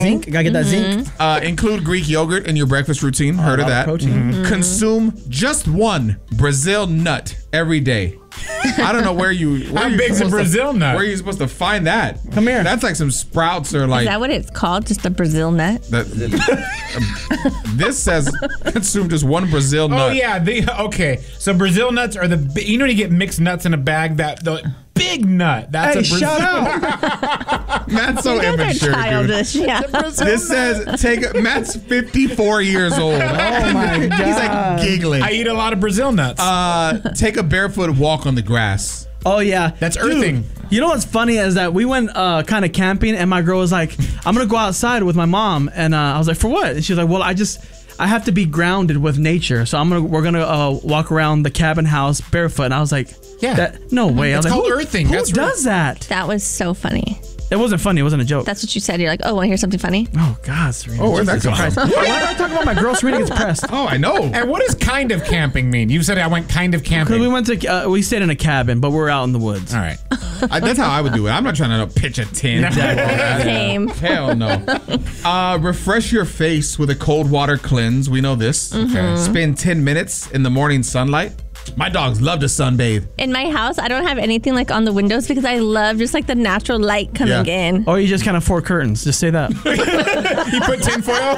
Zinc. Gotta get that zinc. Include Greek yogurt in your breakfast routine. Heard of that. Protein. Consume just one Brazil nut every day. I don't know where you. How big's a Brazil nut? Where are you supposed to find that? Come here. That's like some sprouts or like. Is that what it's called? Just a Brazil nut? This says consume just one Brazil nut. Oh yeah, okay. So Brazil nuts are you know when you get mixed nuts in a bag, the big nut. That's a Brazil. Shut up. Matt's so immature, childish, dude. yeah. This says Matt's 54 years old. Oh my god. He's like giggling. I eat a lot of Brazil nuts. Take a barefoot walk on the grass. Oh yeah, That's earthing. You know what's funny is that we went kind of camping, and my girl was like, "I'm gonna go outside with my mom," and I was like, "For what?" And she was like, "Well, I have to be grounded with nature, so we're gonna walk around the cabin house barefoot." And I was like, Yeah. no way." It's I was called like, earthing. Who That's does that? That was so funny. It wasn't funny. It wasn't a joke. That's what you said. You're like, oh, want to hear something funny? Oh God, Serena. Oh, where'd that come Jesus from? Christ. Whenever I talk about my girl, Serena gets pressed. Oh, I know. And what does kind of camping mean? You said I went kind of camping. Because we went to we stayed in a cabin, but we're out in the woods. All right. That's how I would do it. I'm not trying to pitch a tent. Same. Hell no. Refresh your face with a cold water cleanse. We know this. Okay. Spend 10 minutes in the morning sunlight. My dogs love to sunbathe. In my house, I don't have anything like on the windows because I love just like the natural light coming in. Or you just kind of four curtains. Just say that. You put tinfoil?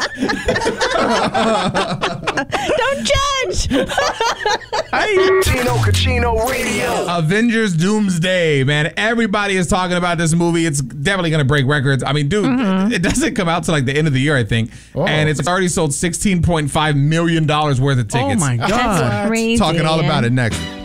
Don't judge. Tino Cucino Radio. Avengers Doomsday, man. Everybody is talking about this movie. It's definitely going to break records. I mean, dude, it doesn't come out till like the end of the year, I think. And it's already sold $16.5 million worth of tickets. Oh my God. That's crazy. Talking all about it next.